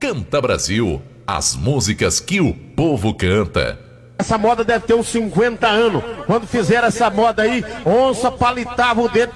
Canta Brasil, as músicas que o povo canta. Essa moda deve ter uns 50 anos. Quando fizeram essa moda aí, onça palitava o dedo.